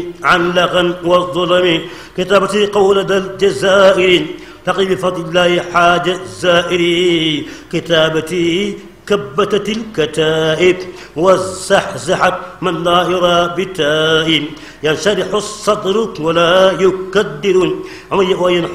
عن لغى والظلم كتابتي قول ذا الجزائر تقي بفضل الله حاجة الزائر كتابتي كبتت الكتائب وزحزحت من لا يرى بتائب ينشرح الصدر ولا يكدر